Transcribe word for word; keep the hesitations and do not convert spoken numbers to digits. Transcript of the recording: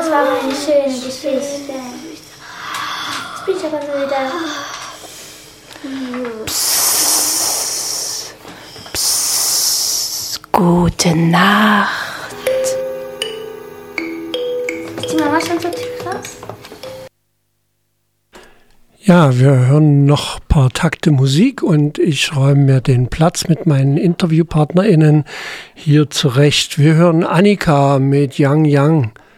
Das war eine schöne Geschichte. Jetzt bin ich aber müde. Psst. Psst. Gute Nacht. Ist die Mama schon zur Tür raus? Ja, wir hören noch ein paar Takte Musik und ich räume mir den Platz mit meinen InterviewpartnerInnen hier zurecht. Wir hören Annika mit Yang Yang.